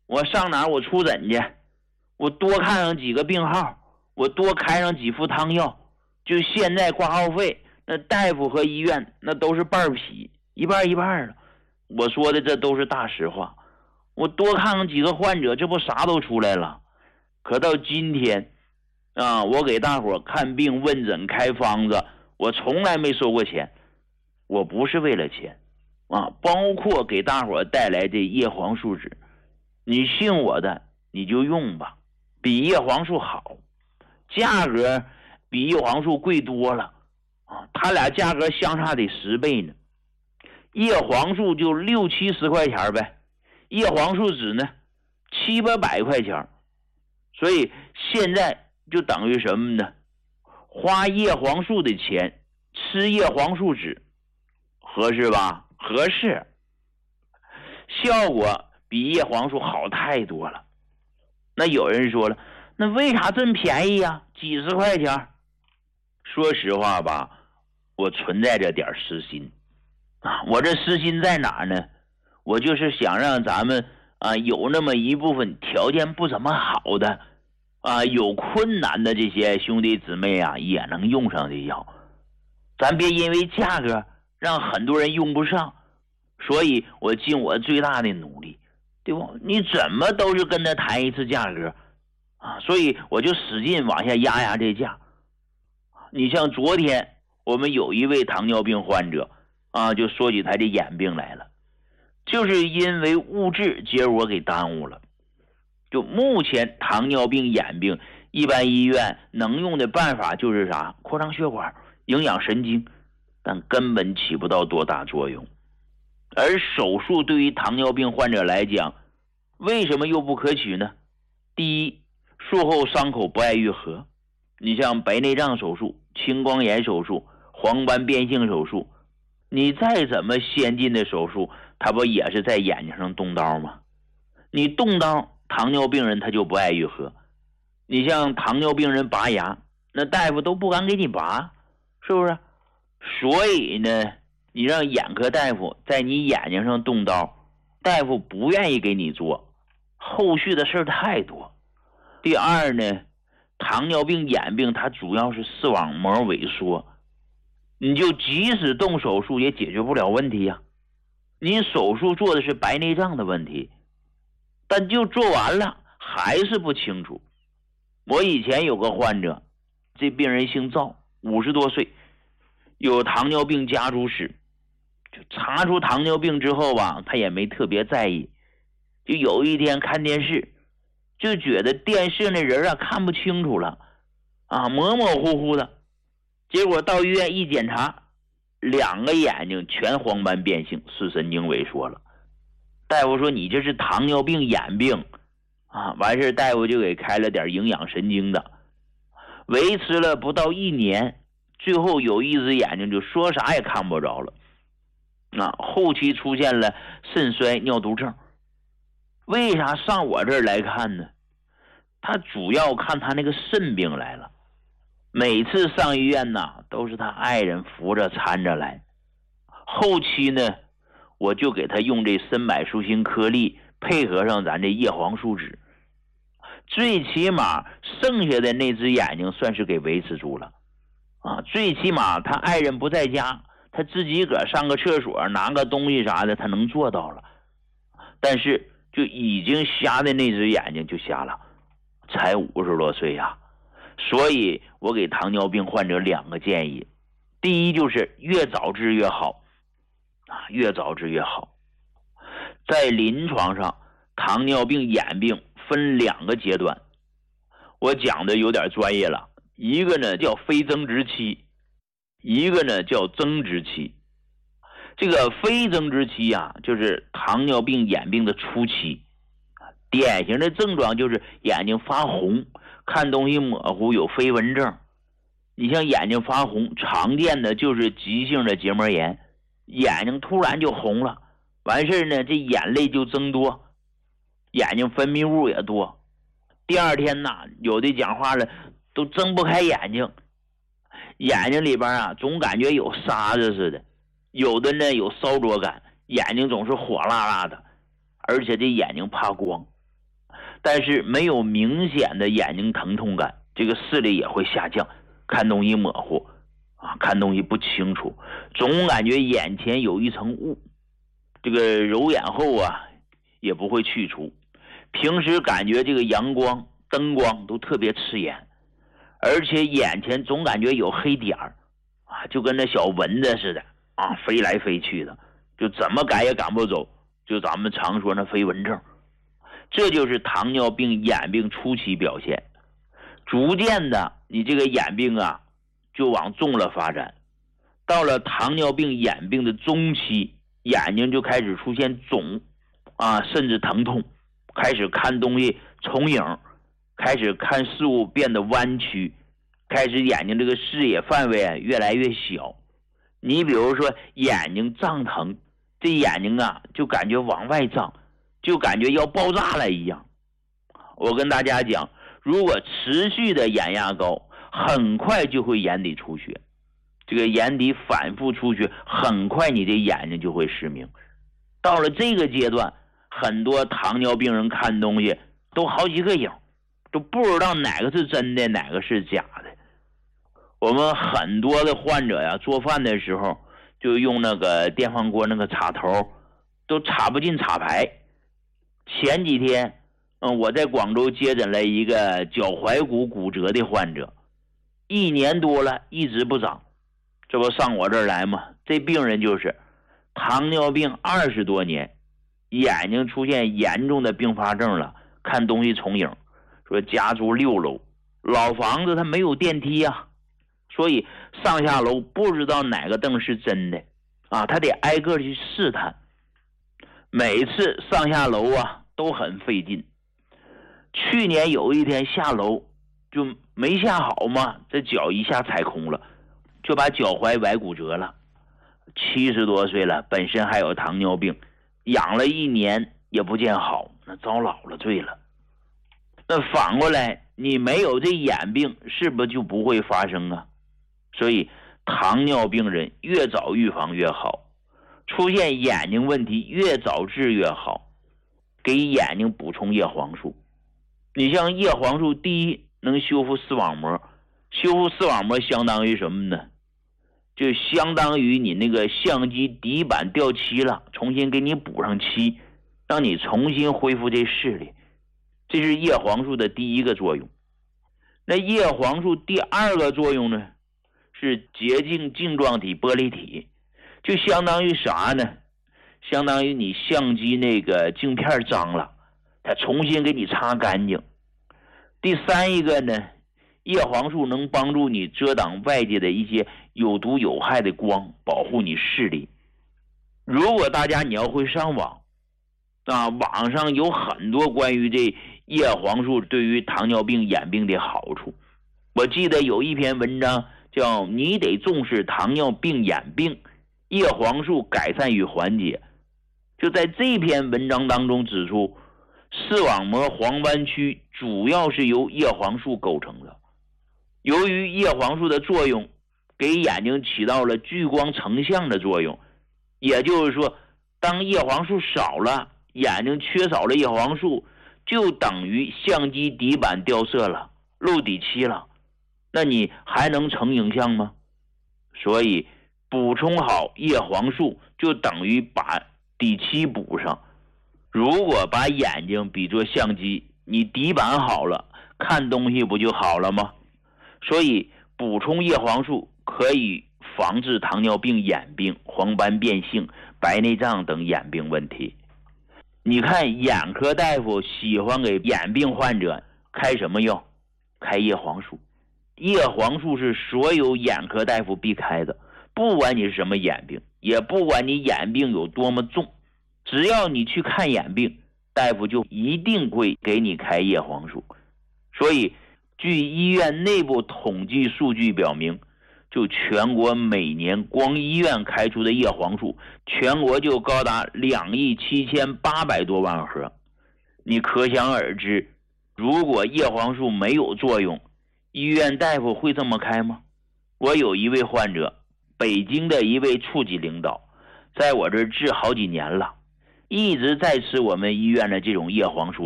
我上哪儿我出诊去，我多看上几个病号，我多开上几副汤药，就现在挂号费，那大夫和医院那都是半匹，一半一半的。我说的这都是大实话。我多看看几个患者，这不啥都出来了。可到今天啊，我给大伙看病问诊开方子，我从来没收过钱。我不是为了钱啊，包括给大伙带来的叶黄素酯，你信我的你就用吧，比叶黄素好，价格比叶黄素贵多了啊，它俩价格相差得10倍呢。叶黄素就60、70块钱呗，叶黄素酯呢700、800块钱，所以现在就等于什么呢？花叶黄素的钱吃叶黄素酯，合适吧？合适，效果比叶黄素好太多了。那有人说了，那为啥这么便宜呀？几十块钱。说实话吧，我存在着点私心啊。我这私心在哪呢？我就是想让咱们有那么一部分条件不怎么好的有困难的这些兄弟姊妹也能用上的药。咱别因为价格让很多人用不上，所以我尽我最大的努力，对不？你怎么都是跟他谈一次价格所以我就使劲往下压这价。你像昨天我们有一位糖尿病患者就说起他的眼病来了，就是因为物质结果给耽误了。就目前糖尿病眼病一般医院能用的办法就是啥？扩张血管、营养神经，但根本起不到多大作用。而手术对于糖尿病患者来讲，为什么又不可取呢？第一，术后伤口不爱愈合。你像白内障手术、青光眼手术、黄斑变性手术，你再怎么先进的手术，它不也是在眼睛上动刀吗？你动刀，糖尿病人他就不爱愈合。你像糖尿病人拔牙，那大夫都不敢给你拔，是不是？所以呢，你让眼科大夫在你眼睛上动刀，大夫不愿意给你做，后续的事太多。第二呢，糖尿病眼病它主要是视网膜萎缩，你就即使动手术也解决不了问题呀。你手术做的是白内障的问题，但就做完了还是不清楚。我以前有个患者，这病人姓赵，50多岁，有糖尿病家族史。就查出糖尿病之后他也没特别在意。就有一天看电视，就觉得电视那人看不清楚了模模糊糊的。结果到医院一检查，2个眼睛全黄斑变性，视神经萎缩了。大夫说你这是糖尿病眼病完事大夫就给开了点营养神经的，维持了不到1年，最后有一只眼睛就说啥也看不着了后期出现了肾衰尿毒症。为啥上我这儿来看呢？他主要看他那个肾病来了。每次上医院都是他爱人扶着搀着来。后期呢，我就给他用这参柏舒辛颗粒配合上咱这叶黄素酯，最起码剩下的那只眼睛算是给维持住了最起码他爱人不在家，他自己个上个厕所拿个东西啥的他能做到了。但是就已经瞎的那只眼睛就瞎了，才50多岁所以我给糖尿病患者2个建议。第一就是越早治越好越早治越好。在临床上，糖尿病眼病分2个阶段，我讲的有点专业了。一个呢叫非增殖期，一个呢叫增殖期。这个非增殖期就是糖尿病眼病的初期，典型的症状就是眼睛发红，看东西模糊，有飞蚊症。你像眼睛发红，常见的就是急性的结膜炎，眼睛突然就红了，完事呢这眼泪就增多，眼睛分泌物也多。第二天有的讲话了都睁不开眼睛，眼睛里边总感觉有沙子似的。有的呢有烧灼感，眼睛总是火辣辣的，而且这眼睛怕光但是没有明显的眼睛疼痛感，这个视力也会下降，看东西模糊看东西不清楚，总感觉眼前有一层雾，这个揉眼后也不会去除，平时感觉这个阳光灯光都特别刺眼，而且眼前总感觉有黑点儿就跟那小蚊子似的飞来飞去的，就怎么赶也赶不走，就咱们常说那飞蚊症。这就是糖尿病眼病初期表现，逐渐的你这个眼病就往重了发展，到了糖尿病眼病的中期，眼睛就开始出现肿甚至疼痛，开始看东西重影，开始看事物变得弯曲，开始眼睛这个视野范围越来越小。你比如说眼睛胀疼，这眼睛就感觉往外胀，就感觉要爆炸了一样。我跟大家讲，如果持续的眼压高，很快就会眼底出血，这个眼底反复出血，很快你的眼睛就会失明。到了这个阶段，很多糖尿病人看东西都好几个影，都不知道哪个是真的哪个是假的。我们很多的患者做饭的时候就用那个电饭锅那个插头都插不进插排。前几天我在广州接诊了一个脚踝骨骨折的患者，1年多了一直不长，这不上我这儿来吗？这病人就是糖尿病20多年，眼睛出现严重的并发症了，看东西重影，说家住6楼，老房子它没有电梯所以上下楼不知道哪个灯是真的他得挨个去试探，每次上下楼都很费劲。去年有一天下楼就没下好嘛，这脚一下踩空了，就把脚踝崴骨折了。70多岁了，本身还有糖尿病，养了1年也不见好，那遭老了罪了。那反过来你没有这眼病，是不是就不会发生所以糖尿病人越早预防越好，出现眼睛问题越早治越好。给眼睛补充叶黄素，你像叶黄素，第一能修复视网膜，修复视网膜相当于什么呢？就相当于你那个相机底板掉漆了，重新给你补上漆，让你重新恢复这视力。这是叶黄素的第一个作用。那叶黄素第2个作用呢，是洁净镜状体玻璃体，就相当于啥呢？相当于你相机那个镜片脏了，它重新给你擦干净。第3一个呢，叶黄素能帮助你遮挡外界的一些有毒有害的光，保护你视力。如果大家你要会上网网上有很多关于这叶黄素对于糖尿病眼病的好处。我记得有一篇文章叫你得重视糖尿病眼病，叶黄素改善与缓解。就在这篇文章当中指出，视网膜黄斑区主要是由叶黄素构成的。由于叶黄素的作用，给眼睛起到了聚光成像的作用，也就是说，当叶黄素少了，眼睛缺少了叶黄素，就等于相机底板掉色了，漏底漆了，那你还能成影像吗？所以补充好叶黄素就等于把底漆补上。如果把眼睛比作相机，你底板好了，看东西不就好了吗？所以补充叶黄素可以防治糖尿病眼病、黄斑变性、白内障等眼病问题。你看眼科大夫喜欢给眼病患者开什么药？开叶黄素。叶黄素是所有眼科大夫必开的，不管你是什么眼病，也不管你眼病有多么重，只要你去看眼病，大夫就一定会给你开叶黄素。所以据医院内部统计数据表明，就全国每年光医院开出的叶黄素，全国就高达2.78亿多万盒。你可想而知，如果叶黄素没有作用，医院大夫会这么开吗？我有一位患者，北京的一位处级领导，在我这儿治好几年了，一直在吃我们医院的这种叶黄素